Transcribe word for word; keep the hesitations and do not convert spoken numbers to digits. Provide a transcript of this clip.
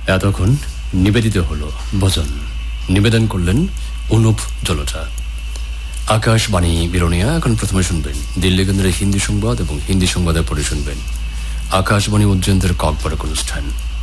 এতক্ষণ নিবেদিত হলো ভজন, নিবেদন করলেন অনুপ জলোটা। আকাশবাণী বিরোনিয়া। এখন প্রথমে শুনবেন দিল্লি কেন্দ্রের হিন্দি সংবাদ এবং হিন্দি সংবাদের পরে শুনবেন আকাশবাণী উজ্জয়ন্তের ককবরক অনুষ্ঠান।